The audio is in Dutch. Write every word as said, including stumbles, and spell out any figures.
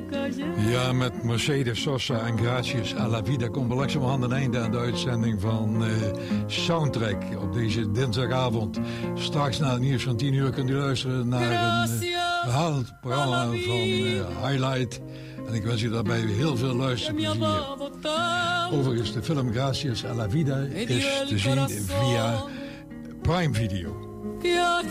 Ja, met Mercedes Sosa en Gracias a la Vida komen we langzamerhand een einde aan de uitzending van uh, Soundtrack op deze dinsdagavond. Straks na het nieuws van tien uur kunt u luisteren naar een uh, behalend programma van uh, Highlight. En ik wens u daarbij heel veel luisterplezier. Overigens, de film Gracias a la Vida is te zien via Prime Video.